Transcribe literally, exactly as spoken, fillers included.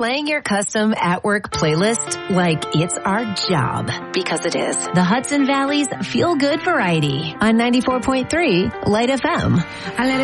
playing your custom at-work playlist like it's our job, because it is. The Hudson Valley's Feel Good Variety on ninety-four point three Light F M.